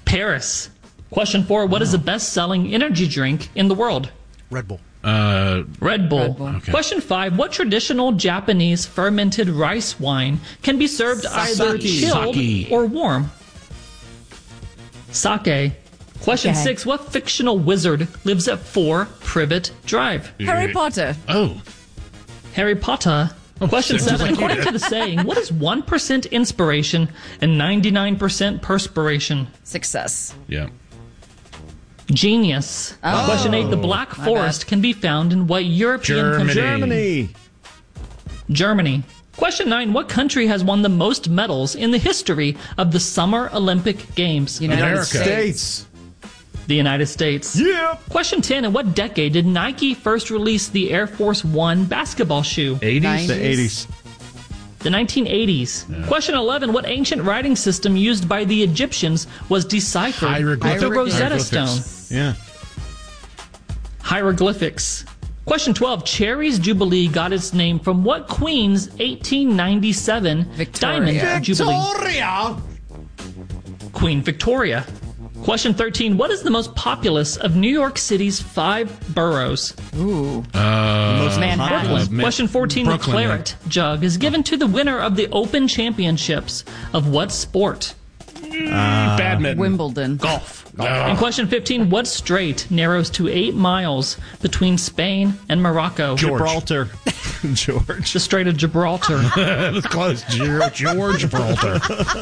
Paris. Question 4. What is the best-selling energy drink in the world? Red Bull. Red Bull. Okay. Question 5. What traditional Japanese fermented rice wine can be served either chilled Sake. or warm? Sake. Question 6. What fictional wizard lives at 4 Privet Drive? Harry Potter. Oh. Harry Potter. Question 7. According to the saying, what is 1% inspiration and 99% perspiration? Success. Yeah. Genius. Question 8. The Black Forest can be found in what European country? Germany. Germany. Question 9. What country has won the most medals in the history of the Summer Olympic Games? United States. The United States. Yeah. Question 10. In what decade did Nike first release the Air Force One basketball shoe? 80s? The 80s. The 1980s. Question 11. What ancient writing system used by the Egyptians was deciphered with the Rosetta Stone? Yeah. Hieroglyphics. Question 12. Cherry's Jubilee got its name from what queen's 1897 Victoria. Diamond Jubilee? Victoria. Queen Victoria. Question 13. What is the most populous of New York City's 5 boroughs? Ooh. Brooklyn. Question 14. Brooklyn, the claret jug is given to the winner of the Open Championships of what sport? Badminton. Wimbledon. Golf. And question 15. What strait narrows to 8 miles between Spain and Morocco? Gibraltar. George. The Strait of Gibraltar. That was close. George Gibraltar.